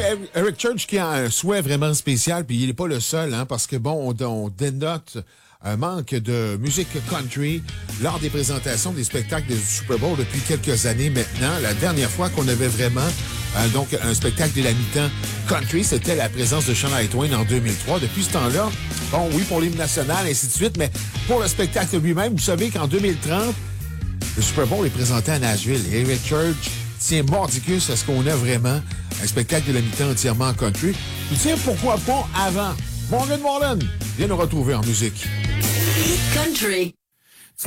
Eric Church qui a un souhait vraiment spécial, puis il n'est pas le seul, hein, parce que bon, on dénote un manque de musique country lors des présentations des spectacles du Super Bowl depuis quelques années maintenant. La dernière fois qu'on avait vraiment donc un spectacle de la mi-temps country, c'était la présence de Shania Twain en 2003. Depuis ce temps-là, bon, oui, pour l'hymne national, ainsi de suite, mais pour le spectacle lui-même, vous savez qu'en 2030, le Super Bowl est présenté à Nashville. Et Eric Church tient mordicus à ce qu'on a vraiment un spectacle de la mi-temps entièrement en country. Puis tiens, pourquoi pas avant? Morgan Wallen vient nous retrouver en musique. Country.